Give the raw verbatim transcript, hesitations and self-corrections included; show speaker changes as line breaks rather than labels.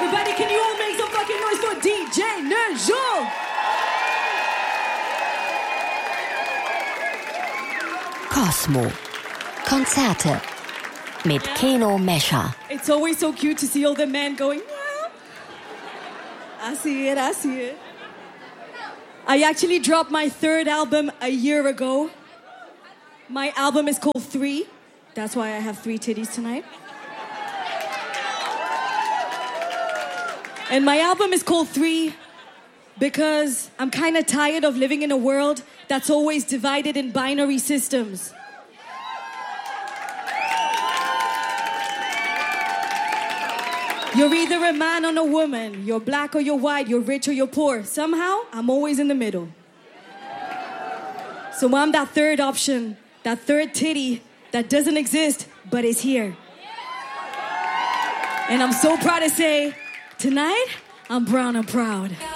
Everybody, can you all make some fucking noise for D J Nerjul?
Cosmo. Konzerte mit
Yeah.
Keno Mescher.
It's always so cute to see all the men going, yeah. I see it, I see it. I actually dropped my third album a year ago. My album is called Three. That's why I have three titties tonight. And my album is called Three because I'm kind of tired of living in a world that's always divided in binary systems. You're either a man or a woman. You're black or you're white. You're rich or you're poor. Somehow, I'm always in the middle. So I'm that third option, that third titty that doesn't exist, but is here. And I'm so proud to say, tonight, I'm brown and proud.